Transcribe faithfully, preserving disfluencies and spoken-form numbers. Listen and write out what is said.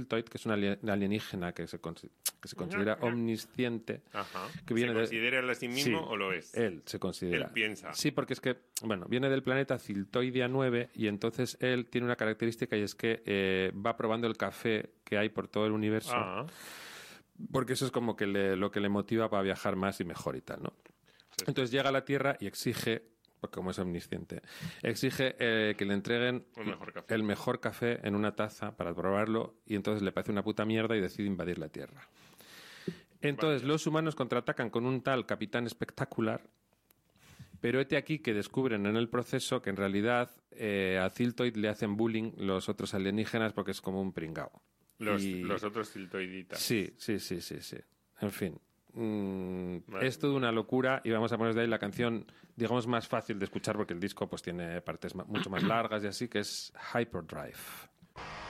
Siltoid, que es una alienígena que se, que se considera omnisciente. Ajá. Que viene ¿Se considera él a sí mismo sí, o lo es? Él se considera. Él piensa. Sí, porque es que, bueno, viene del planeta Siltoidea nueve y entonces él tiene una característica y es que eh, va probando el café que hay por todo el universo. Ah. Porque eso es como que le, lo que le motiva para viajar más y mejor y tal, ¿no? Sí. Entonces llega a la Tierra y exige, porque como es omnisciente, exige eh, que le entreguen mejor café. el mejor café en una taza para probarlo y entonces le parece una puta mierda y decide invadir la Tierra. Entonces vale. Los humanos contraatacan con un tal Capitán Espectacular, pero hete aquí que descubren en el proceso que en realidad eh, a Siltoid le hacen bullying los otros alienígenas porque es como un pringao. Los, y... los otros siltoiditas. Sí, sí, sí, sí, sí. En fin. Mm, vale. Es toda una locura y vamos a poner de ahí la canción, digamos, más fácil de escuchar porque el disco pues tiene partes mucho más largas y así, que es Hyperdrive.